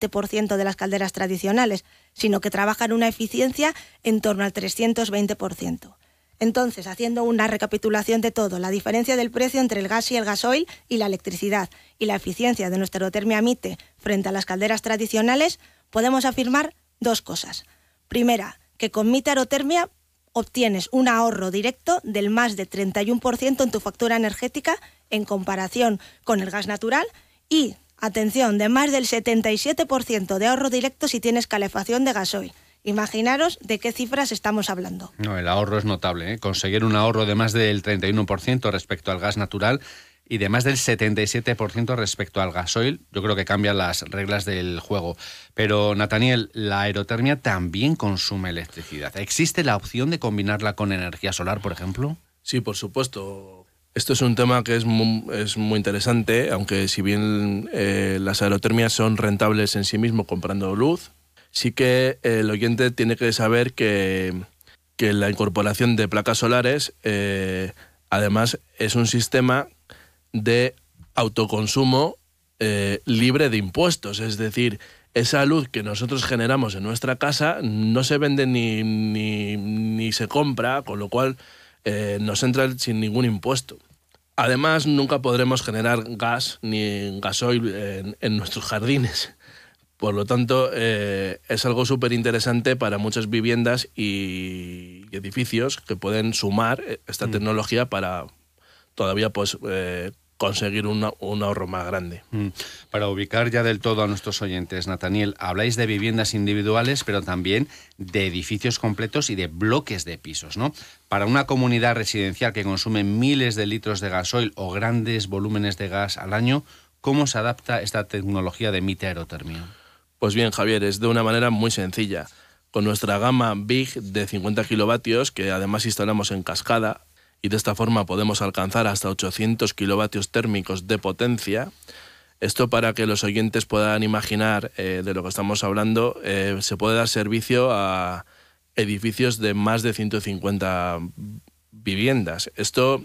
7% de las calderas tradicionales, sino que trabajan una eficiencia en torno al 320%. Entonces, haciendo una recapitulación de todo, la diferencia del precio entre el gas y el gasoil y la electricidad y la eficiencia de nuestra aerotermia MITE frente a las calderas tradicionales, podemos afirmar dos cosas. Primera, que con MITE Aerotermia obtienes un ahorro directo del más de 31% en tu factura energética en comparación con el gas natural y, atención, de más del 77% de ahorro directo si tienes calefacción de gasoil. Imaginaros de qué cifras estamos hablando. No, el ahorro es notable, ¿eh? Conseguir un ahorro de más del 31% respecto al gas natural y de más del 77% respecto al gasoil, yo creo que cambian las reglas del juego. Pero, Nathaniel, la aerotermia también consume electricidad. ¿Existe la opción de combinarla con energía solar, por ejemplo? Sí, por supuesto. Esto es un tema que es muy interesante, aunque si bien las aerotermias son rentables en sí mismo comprando luz, sí que el oyente tiene que saber que la incorporación de placas solares además es un sistema de autoconsumo libre de impuestos. Es decir, esa luz que nosotros generamos en nuestra casa no se vende ni se compra, con lo cual nos entra sin ningún impuesto. Además, nunca podremos generar gas ni gasoil en nuestros jardines. Por lo tanto, es algo súper interesante para muchas viviendas y edificios que pueden sumar esta tecnología para todavía conseguir un ahorro más grande. Para ubicar ya del todo a nuestros oyentes, Nathaniel, habláis de viviendas individuales, pero también de edificios completos y de bloques de pisos, ¿no? Para una comunidad residencial que consume miles de litros de gasoil o grandes volúmenes de gas al año, ¿cómo se adapta esta tecnología de MITE Aerotermia? Pues bien, Javier, es de una manera muy sencilla. Con nuestra gama Big de 50 kilovatios, que además instalamos en cascada, y de esta forma podemos alcanzar hasta 800 kilovatios térmicos de potencia. Esto, para que los oyentes puedan imaginar de lo que estamos hablando, se puede dar servicio a edificios de más de 150 viviendas. Esto,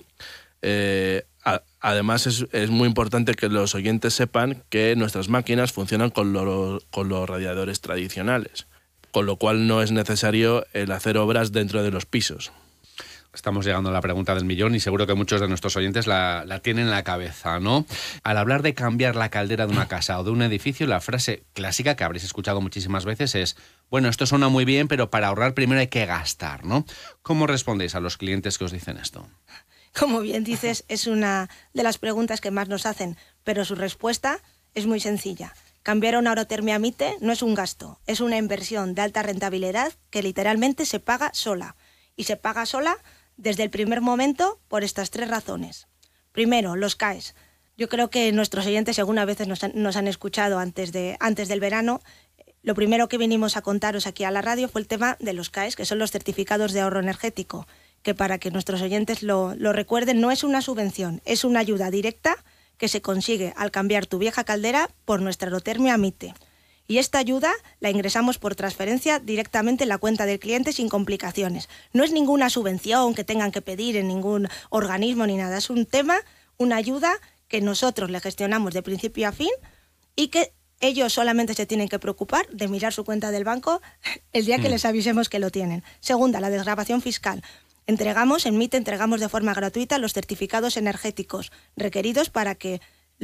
además, es muy importante que los oyentes sepan que nuestras máquinas funcionan con los radiadores tradicionales, con lo cual no es necesario el hacer obras dentro de los pisos. Estamos llegando a la pregunta del millón y seguro que muchos de nuestros oyentes la tienen en la cabeza, ¿no? Al hablar de cambiar la caldera de una casa o de un edificio, la frase clásica que habréis escuchado muchísimas veces es: bueno, esto suena muy bien, pero para ahorrar primero hay que gastar, ¿no? ¿Cómo respondéis a los clientes que os dicen esto? Como bien dices, es una de las preguntas que más nos hacen, pero su respuesta es muy sencilla. Cambiar a una aerotermia MITE no es un gasto, es una inversión de alta rentabilidad que literalmente se paga sola. Y se paga sola desde el primer momento por estas tres razones. Primero, los CAEs. Yo creo que nuestros oyentes algunas veces nos han escuchado antes del verano. Lo primero que vinimos a contaros aquí a la radio fue el tema de los CAEs, que son los certificados de ahorro energético, que para que nuestros oyentes lo recuerden, no es una subvención, es una ayuda directa que se consigue al cambiar tu vieja caldera por nuestra aerotermia MITE. Y esta ayuda la ingresamos por transferencia directamente en la cuenta del cliente sin complicaciones. No es ninguna subvención que tengan que pedir en ningún organismo ni nada. Es un tema, una ayuda que nosotros le gestionamos de principio a fin y que ellos solamente se tienen que preocupar de mirar su cuenta del banco el día que les avisemos que lo tienen. Segunda, la desgravación fiscal. En MITE entregamos de forma gratuita los certificados energéticos requeridos para que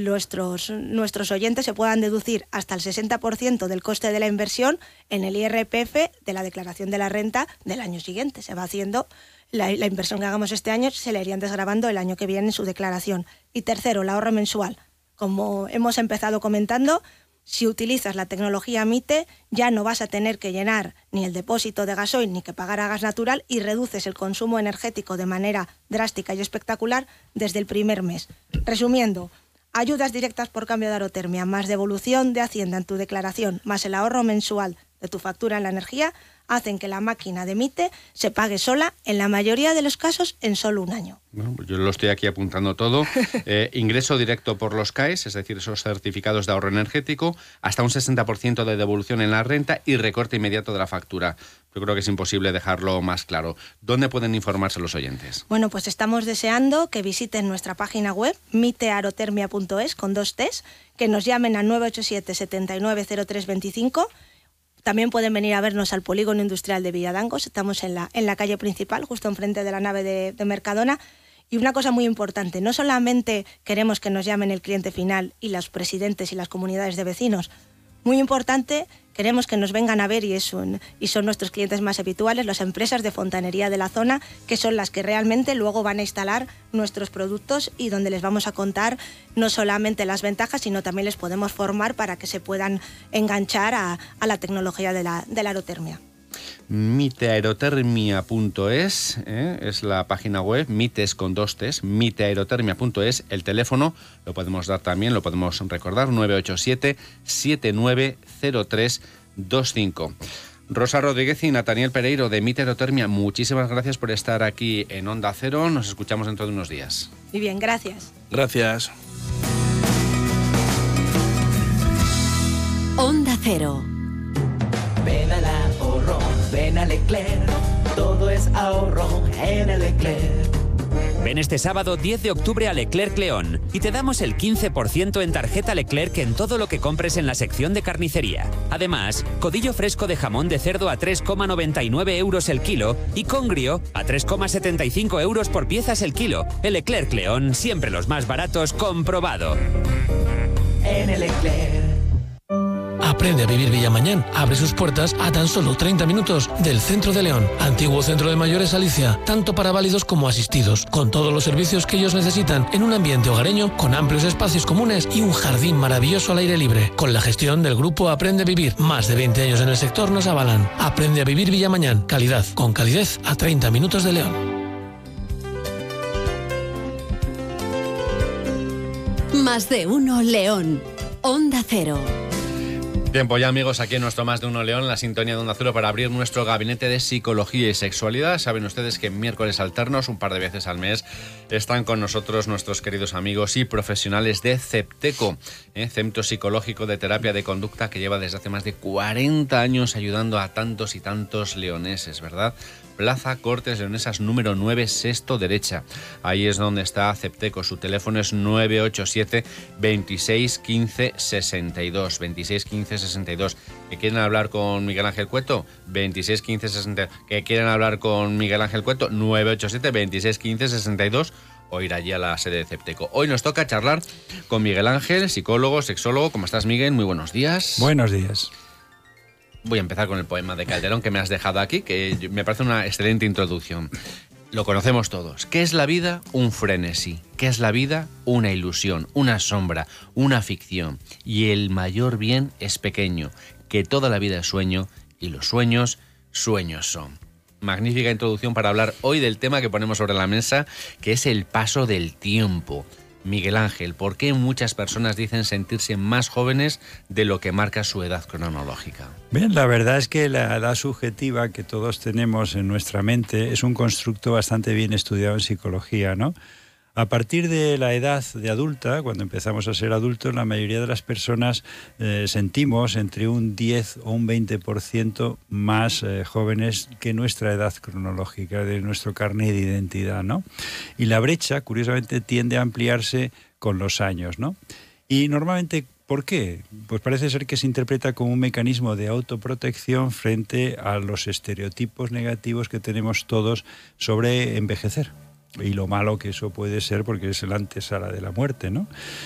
nuestros oyentes se puedan deducir hasta el 60% del coste de la inversión en el IRPF de la declaración de la renta del año siguiente. Se va haciendo la inversión que hagamos este año, se le irían desgravando el año que viene en su declaración. Y tercero, el ahorro mensual. Como hemos empezado comentando, si utilizas la tecnología MITE ya no vas a tener que llenar ni el depósito de gasoil ni que pagar a gas natural y reduces el consumo energético de manera drástica y espectacular desde el primer mes. Resumiendo, ayudas directas por cambio de aerotermia, más devolución de Hacienda en tu declaración, más el ahorro mensual de tu factura en la energía hacen que la máquina de Mite se pague sola, en la mayoría de los casos, en solo un año. Bueno, pues yo lo estoy aquí apuntando todo. Ingreso directo por los CAEs, es decir, esos certificados de ahorro energético, hasta un 60% de devolución en la renta y recorte inmediato de la factura. Yo creo que es imposible dejarlo más claro. ¿Dónde pueden informarse los oyentes? Bueno, pues estamos deseando que visiten nuestra página web, mitearotermia.es, con 2 T's, que nos llamen al 987 79 03 25. También pueden venir a vernos al Polígono Industrial de Villadangos. Estamos en la calle principal, justo enfrente de la nave de Mercadona. Y una cosa muy importante, no solamente queremos que nos llamen el cliente final y los presidentes y las comunidades de vecinos. Muy importante, queremos que nos vengan a ver, y son nuestros clientes más habituales, las empresas de fontanería de la zona, que son las que realmente luego van a instalar nuestros productos y donde les vamos a contar no solamente las ventajas, sino también les podemos formar para que se puedan enganchar a la tecnología de la aerotermia. Miteaerotermia.es es la página web, mites con 2 T's, miteaerotermia.es. El teléfono lo podemos dar también, lo podemos recordar, 987 7903 25. Rosa Rodríguez y Nataniel Pereiro de Mite Aerotermia, muchísimas gracias por estar aquí en Onda Cero. Nos escuchamos dentro de unos días. Muy bien, gracias. Gracias. Onda Cero. Ven al ahorro, ven a Leclerc, todo es ahorro en el Leclerc. Ven este sábado 10 de octubre a Leclerc León y te damos el 15% en tarjeta Leclerc en todo lo que compres en la sección de carnicería. Además, codillo fresco de jamón de cerdo a 3,99 euros el kilo y congrio a 3,75 euros por piezas el kilo. El Leclerc León, siempre los más baratos, comprobado. En el Leclerc. Aprende a vivir Villamañán. Abre sus puertas a tan solo 30 minutos del centro de León. Antiguo centro de mayores Alicia, tanto para válidos como asistidos, con todos los servicios que ellos necesitan en un ambiente hogareño, con amplios espacios comunes y un jardín maravilloso al aire libre. Con la gestión del grupo Aprende a Vivir, más de 20 años en el sector nos avalan. Aprende a vivir Villamañán. Calidad, con calidez, a 30 minutos de León. Más de uno León. Onda Cero. Tiempo ya, amigos, aquí en nuestro Más de Uno León, la sintonía de Onda Cero, para abrir nuestro gabinete de psicología y sexualidad. Saben ustedes que en miércoles alternos, un par de veces al mes, están con nosotros nuestros queridos amigos y profesionales de Cepteco, Centro Psicológico de Terapia de Conducta, que lleva desde hace más de 40 años ayudando a tantos y tantos leoneses, ¿verdad? Plaza Cortes Leonesas número 9, sexto derecha. Ahí es donde está Cepteco. Su teléfono es 987 26 15 62. 26 15 62. ¿Que quieren hablar con Miguel Ángel Cueto? 26 15 62. ¿Que quieren hablar con Miguel Ángel Cueto? 987 26 15 62. O ir allí a la sede de Cepteco. Hoy nos toca charlar con Miguel Ángel, psicólogo, sexólogo. ¿Cómo estás, Miguel? Muy buenos días. Buenos días. Voy a empezar con el poema de Calderón que me has dejado aquí, que me parece una excelente introducción. Lo conocemos todos. ¿Qué es la vida? Un frenesí. ¿Qué es la vida? Una ilusión, una sombra, una ficción. Y el mayor bien es pequeño, que toda la vida es sueño y los sueños, sueños son. Magnífica introducción para hablar hoy del tema que ponemos sobre la mesa, que es el paso del tiempo. Miguel Ángel, ¿por qué muchas personas dicen sentirse más jóvenes de lo que marca su edad cronológica? Bien, la verdad es que la edad subjetiva que todos tenemos en nuestra mente es un constructo bastante bien estudiado en psicología, ¿no? A partir de la edad de adulta, cuando empezamos a ser adultos, la mayoría de las personas sentimos entre un 10 o un 20% más jóvenes que nuestra edad cronológica, de nuestro carnet de identidad, ¿no? Y la brecha, curiosamente, tiende a ampliarse con los años, ¿no? Y normalmente, ¿por qué? Pues parece ser que se interpreta como un mecanismo de autoprotección frente a los estereotipos negativos que tenemos todos sobre envejecer. Y lo malo que eso puede ser, porque es el antesala de la muerte, ¿no?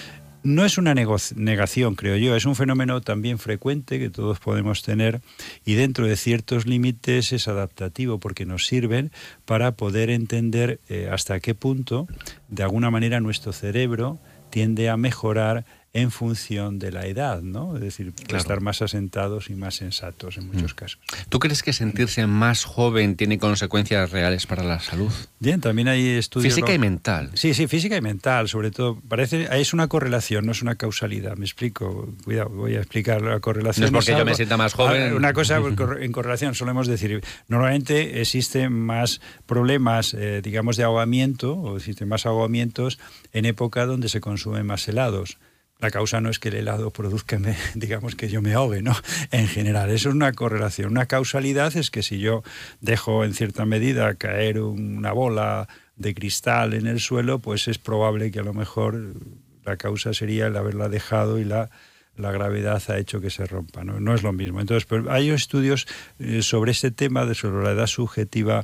No es una negación, creo yo, es un fenómeno también frecuente que todos podemos tener y dentro de ciertos límites es adaptativo porque nos sirven para poder entender hasta qué punto, de alguna manera, nuestro cerebro tiende a mejorar en función de la edad, ¿no? Es decir, estar más asentados y más sensatos en muchos casos. ¿Tú crees que sentirse más joven tiene consecuencias reales para la salud? Bien, también hay estudios... Física y mental. Sí, física y mental, sobre todo. Es una correlación, no es una causalidad. Me explico. Cuidado, voy a explicar la correlación. No es porque yo me sienta más joven. Una cosa en correlación, solemos decir, normalmente existen más problemas, digamos, de ahogamiento, o existen más ahogamientos en época donde se consumen más helados. La causa no es que el helado produzca, digamos, que yo me ahogue, ¿no? En general, eso es una correlación. Una causalidad es que si yo dejo en cierta medida caer una bola de cristal en el suelo, pues es probable que a lo mejor la causa sería el haberla dejado y la gravedad ha hecho que se rompa, ¿no? No es lo mismo. Entonces, pero hay estudios sobre este tema, sobre la edad subjetiva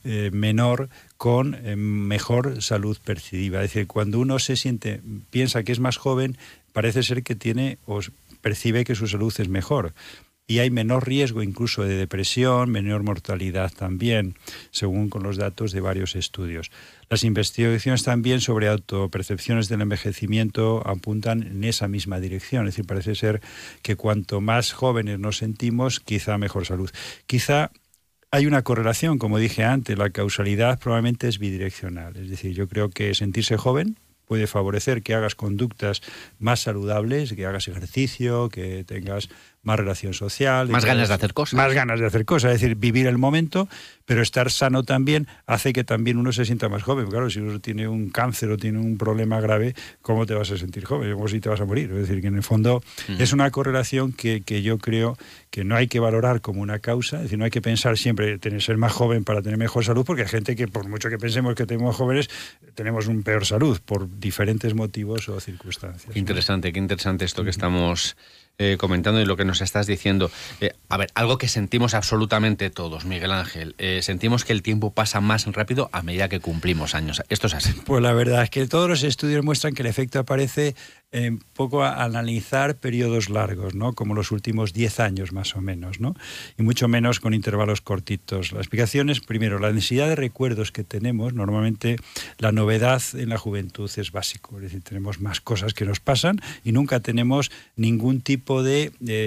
menor con mejor salud percibiva. Es decir, cuando uno piensa que es más joven, parece ser que tiene o percibe que su salud es mejor. Y hay menor riesgo incluso de depresión, menor mortalidad también, según con los datos de varios estudios. Las investigaciones también sobre autopercepciones del envejecimiento apuntan en esa misma dirección. Es decir, parece ser que cuanto más jóvenes nos sentimos, quizá mejor salud. Quizá hay una correlación, como dije antes, la causalidad probablemente es bidireccional. Es decir, yo creo que sentirse joven puede favorecer que hagas conductas más saludables, que hagas ejercicio, que tengas más relación social. Más ganas de hacer cosas. Más ganas de hacer cosas, es decir, vivir el momento, pero estar sano también hace que también uno se sienta más joven. Claro, si uno tiene un cáncer o tiene un problema grave, ¿cómo te vas a sentir joven? Como si te vas a morir. Es decir, que en el fondo es una correlación que yo creo que no hay que valorar como una causa, es decir, no hay que pensar siempre en ser más joven para tener mejor salud, porque hay gente que por mucho que pensemos que tenemos jóvenes, tenemos un peor salud por diferentes motivos o circunstancias. Qué interesante esto que estamos comentando y lo que nos estás diciendo. A ver, algo que sentimos absolutamente todos, Miguel Ángel, sentimos que el tiempo pasa más rápido a medida que cumplimos años. ¿Esto es así? Pues la verdad es que todos los estudios muestran que el efecto aparece un poco a analizar periodos largos, ¿no? Como los últimos 10 años más o menos, ¿no? Y mucho menos con intervalos cortitos. La explicación es, primero, la densidad de recuerdos que tenemos. Normalmente la novedad en la juventud es básico, es decir, tenemos más cosas que nos pasan y nunca tenemos ningún tipo de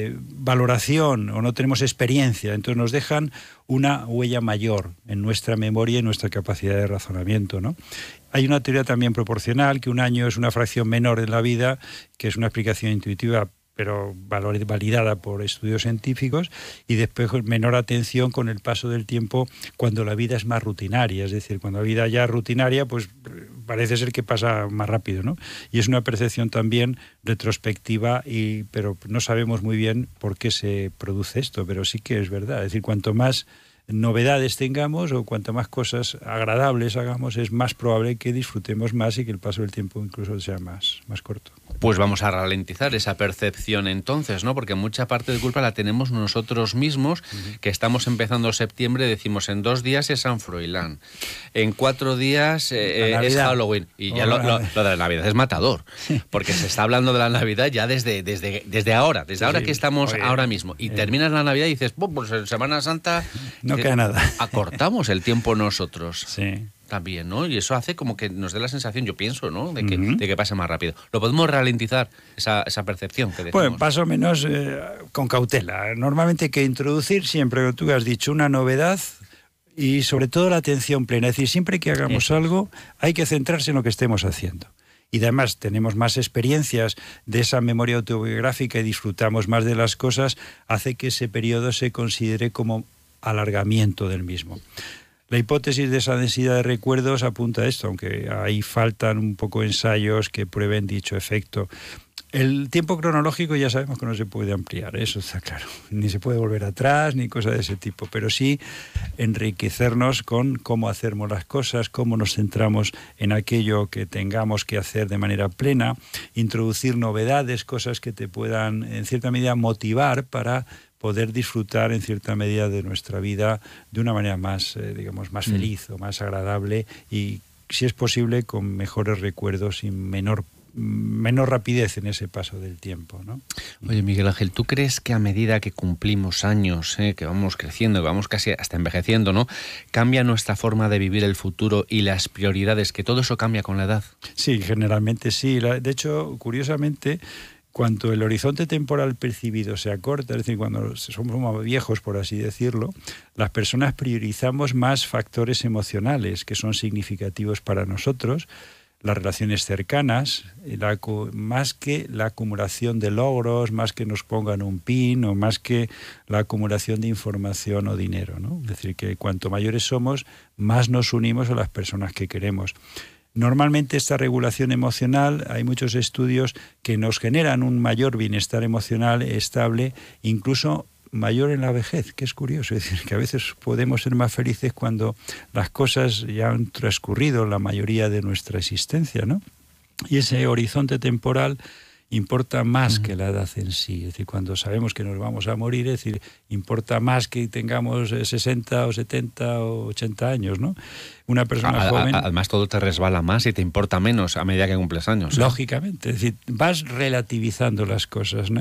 valoración o no tenemos experiencia, entonces nos dejan una huella mayor en nuestra memoria y nuestra capacidad de razonamiento, ¿no? Hay una teoría también proporcional, que un año es una fracción menor en la vida, que es una explicación intuitiva, pero validada por estudios científicos, y después menor atención con el paso del tiempo cuando la vida es más rutinaria. Es decir, cuando la vida ya es rutinaria, pues parece ser que pasa más rápido, ¿no? Y es una percepción también retrospectiva, pero no sabemos muy bien por qué se produce esto, pero sí que es verdad. Es decir, cuanto más novedades tengamos o cuanto más cosas agradables hagamos, es más probable que disfrutemos más y que el paso del tiempo incluso sea más corto. Pues vamos a ralentizar esa percepción entonces, ¿no? Porque mucha parte de culpa la tenemos nosotros mismos, que estamos empezando septiembre, decimos en 2 días es San Froilán, en 4 días es Halloween, y ya lo de la Navidad es matador, porque se está hablando de la Navidad ya desde ahora, ahora que estamos ahora mismo, y terminas la Navidad y dices, pues en Semana Santa no queda nada. Acortamos el tiempo nosotros. Sí. También, ¿no? Y eso hace como que nos dé la sensación, yo pienso, ¿no? De que pase más rápido. ¿Lo podemos ralentizar, esa percepción que decimos? Pues más o menos con cautela. Normalmente hay que introducir siempre, tú has dicho, una novedad y sobre todo la atención plena. Es decir, siempre que hagamos algo hay que centrarse en lo que estemos haciendo. Y además tenemos más experiencias de esa memoria autobiográfica y disfrutamos más de las cosas, hace que ese periodo se considere como alargamiento del mismo. La hipótesis de esa densidad de recuerdos apunta a esto, aunque ahí faltan un poco ensayos que prueben dicho efecto. El tiempo cronológico ya sabemos que no se puede ampliar, eso está claro. Ni se puede volver atrás, ni cosas de ese tipo, pero sí enriquecernos con cómo hacemos las cosas, cómo nos centramos en aquello que tengamos que hacer de manera plena, introducir novedades, cosas que te puedan, en cierta medida, motivar para poder disfrutar en cierta medida de nuestra vida de una manera más, digamos, más feliz o más agradable y, si es posible, con mejores recuerdos y menor rapidez en ese paso del tiempo, ¿no? Oye, Miguel Ángel, ¿tú crees que a medida que cumplimos años, que vamos creciendo, que vamos casi hasta envejeciendo, ¿no? cambia nuestra forma de vivir el futuro y las prioridades, que todo eso cambia con la edad? Sí, generalmente sí. De hecho, curiosamente, Cuanto el horizonte temporal percibido se acorta, es decir, cuando somos más viejos, por así decirlo, las personas priorizamos más factores emocionales que son significativos para nosotros, las relaciones cercanas, más que la acumulación de logros, más que nos pongan un pin o más que la acumulación de información o dinero, ¿no? Es decir, que cuanto mayores somos, más nos unimos a las personas que queremos. Normalmente esta regulación emocional, hay muchos estudios que nos generan un mayor bienestar emocional estable, incluso mayor en la vejez, que es curioso. Es decir, que a veces podemos ser más felices cuando las cosas ya han transcurrido la mayoría de nuestra existencia, ¿no? Y ese horizonte temporal importa más que la edad en sí. Es decir, cuando sabemos que nos vamos a morir, es decir, importa más que tengamos 60 o 70 o 80 años, ¿no? Una persona joven... Además, todo te resbala más y te importa menos a medida que cumples años, ¿eh? Lógicamente. Es decir, vas relativizando las cosas, ¿no?